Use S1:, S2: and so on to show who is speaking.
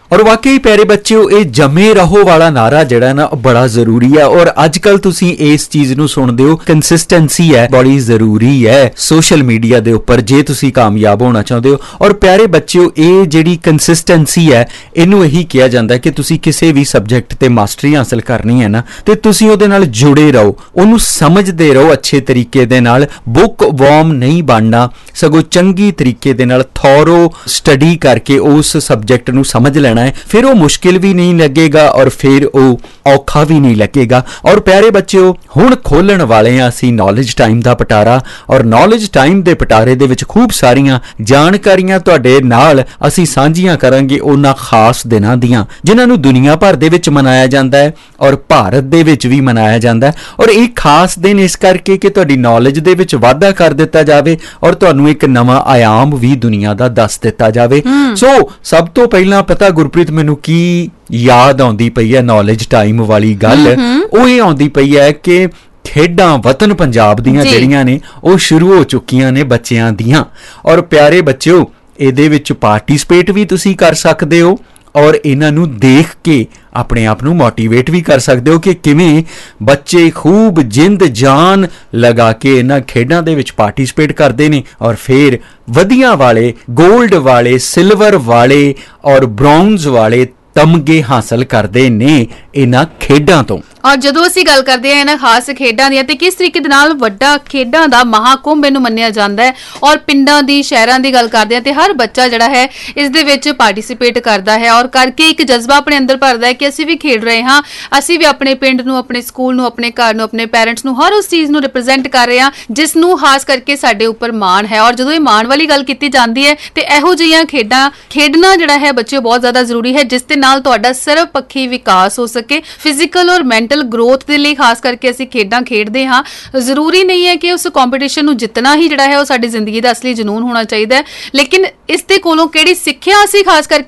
S1: और वाकई प्यारे बच्चों ये जमे रहो वाला नारा जिहड़ा ना बड़ा जरूरी है। और अजकल तुसी इस चीज नूं सुणदे हो, कंसिस्टेंसी है बड़ी जरूरी है सोशल मीडिया दे उपर जे तुसी कामयाब होना चाहते हो। और प्यारे बच्चों ये जिहड़ी कंसिस्टेंसी है इनू यही कहा जाता है कि तुसी किसी भी सबजैक्ट ते मास्टरी हासिल करनी है ना ते तुसी उहदे नाल जुड़े रहो, उहनू समझदे रहो अच्छे तरीके दे नाल। बुक वॉर्म नहीं बनना, सगों चंगी तरीके दे नाल थॉरो स्टडी करके उस सबजैक्ट नूं समझ लेना है। फिर वो मुश्किल भी नहीं लगेगा और फिर वो औखा भी नहीं लगेगा। और प्यारे बच्चों हुण खोलण वाले हैं असीं नॉलेज टाइम दा पटारा। और नॉलेज टाइम दे पटारे दे विच खूब सारियां जानकारियां तुहाडे नाल असीं सांझियां करांगे उन्हां खास दिनां दियां जिन्हां नूं दुनिया भर दे विच मनाया जांदा है और भारत दे विच भी मनाया जांदा है। और एक खास दिन इस करके कि तुहाडी नॉलेज दे विच वाधा कर दिता जावे और तुहानूं एक नवां आयाम भी दुनिया दा दस दिता जावे। सो सब तो पहलां पता गुरप्रीत मैनूं की याद आउंदी पई है नॉलेज टाइम वाली गल, ਉਹ ਇਹ आउंदी पई है कि खेडां वतन पंजाब दियां ਜਿਹੜੀਆਂ ਨੇ ਉਹ शुरू हो चुकियां ने बच्चियां दियां। और प्यारे बच्चों ਇਹਦੇ ਵਿੱਚ ਪਾਰਟਿਸਿਪੇਟ ਵੀ ਤੁਸੀਂ ਕਰ ਸਕਦੇ ਹੋ और इन्हां नूं देख के अपने आप नूं मोटिवेट भी कर सकते हो कि किवें बच्चे खूब जिंद जान लगा के इन्हां खेडां दे विच पार्टिसिपेट करते हैं और फिर वधिया वाले गोल्ड वाले सिल्वर वाले और ब्रॉन्ज वाले तमगे हासिल करते ने इन्हां खेडां तो।
S2: और जदों असीं गल करदे हां इन्हां खास खेडां दी ते किस तरीके दे नाल वड्डा खेडां दा महाकुंभ इहनूं मन्निया जांदा है और पिंडां दी शहरां दी गल करदे हां ते हर बच्चा जिहड़ा है इस दे विच पार्टिसिपेट करदा है और करके एक जज्बा अपने अंदर भरदा है कि असीं भी खेड रहे हां, असीं भी अपने पिंड नूं अपने स्कूल नूं अपने घर नूं अपने पेरेंट्स नूं हर उस चीज़ नूं रिप्रेजेंट कर रहे हां जिस नूं खास करके साडे उपर माण है। और जदों इह माण वाली गल कीती जांदी है ते इहो जिहियां खेडां खेडना जिहड़ा है बच्चों बहुत ज़्यादा जरूरी है जिस दे नाल तुहाडा सर्वपੱਖੀ विकास हो सके, फिजिकल और मैंटल ग्रोथ ਦੇ ਲਈ ਖਾਸ ਕਰਕੇ ਅਸੀਂ ਖੇਡਾਂ ਖੇਡਦੇ ਹਾਂ। ਜ਼ਰੂਰੀ ਨਹੀਂ ਹੈ ਕਿ ਉਸ ਕੰਪੀਟੀਸ਼ਨ ਨੂੰ ਜਿੱਤਣਾ ਹੀ ਜਿਹੜਾ ਹੈ ਉਹ ਸਾਡੀ ਜ਼ਿੰਦਗੀ ਦਾ ਅਸਲੀ ਜਨੂਨ ਹੋਣਾ ਚਾਹੀਦਾ ਹੈ, ਲੇਕਿਨ ਇਸ ਦੇ ਕੋਲੋਂ ਕਿਹੜੀ ਸਿੱਖਿਆ ਅਸੀਂ ਖਾਸ ਕਰਕੇ